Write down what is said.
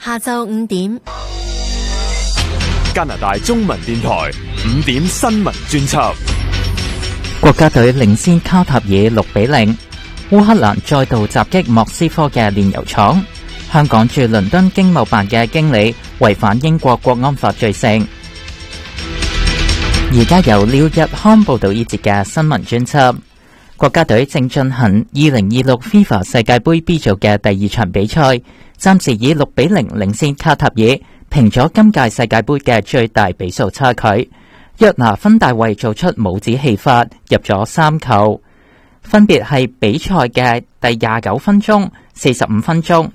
下晝5點， 加拿大中文電台5點新聞專輯。 國家隊領先卡塔爾6-0。烏克蘭再度襲擊莫斯科嘅煉油廠。香港駐倫敦經貿辦嘅經理違反英國國安法罪成。而家由廖日康報道呢節嘅新聞專輯。國家隊正進行2026 FIFA 世界盃 B 組嘅第二場比賽，暫時以6-0領先卡塔爾，平咗今屆世界盃嘅最大比數差距。約拿芬大衛做出帽子戲法，入咗3球，分別係比賽嘅第29分鐘、45分鐘